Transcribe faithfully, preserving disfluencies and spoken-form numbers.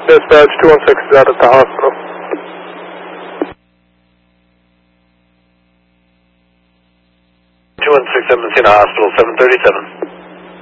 Dispatch two one six is out at the hospital. two one six, I've been seen at hospital, seven thirty-seven.